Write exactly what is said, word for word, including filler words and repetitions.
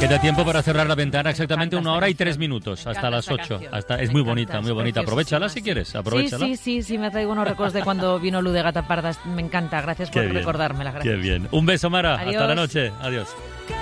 Queda tiempo para cerrar la ventana, exactamente una hora y tres canción. minutos, Me hasta encanta las esta ocho. canción. Hasta, es Me muy encanta, bonita, muy es bonita. Aprovechala si preciosísima. quieres, aprovechala. Sí, sí, sí, sí, me traigo unos recuerdos de cuando vino Lu de Gata Parda. Me encanta, gracias por Qué bien, recordármela. Gracias. Qué bien. Un beso, Mara. Adiós. Hasta la noche. Adiós.